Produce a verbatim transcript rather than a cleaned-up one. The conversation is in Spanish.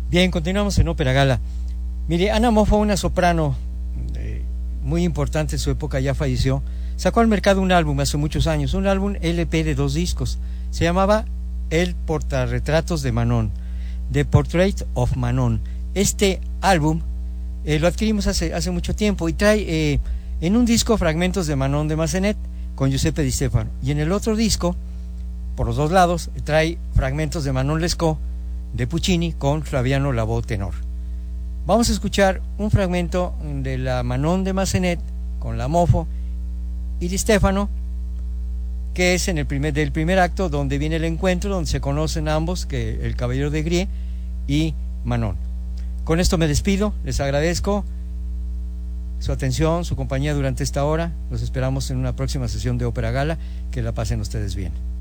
Bien, continuamos en Ópera Gala. Mire, Ana Moffo, una soprano eh, muy importante en su época, ya falleció, sacó al mercado un álbum hace muchos años, un álbum L P de dos discos. Se llamaba El Portarretratos de Manon, The Portrait of Manon. Este álbum eh, lo adquirimos hace, hace mucho tiempo y trae eh, en un disco fragmentos de Manon de Massenet con Giuseppe Di Stefano, y en el otro disco, por los dos lados, trae fragmentos de Manon Lescaut de Puccini con Flaviano Labo tenor. Vamos a escuchar un fragmento de la Manon de Massenet con la Moffo y Di Stefano, que es en el primer, del primer acto, donde viene el encuentro, donde se conocen ambos, que el caballero de Grie y Manon. Con esto me despido, les agradezco su atención, su compañía durante esta hora. Los esperamos en una próxima sesión de Ópera Gala. Que la pasen ustedes bien.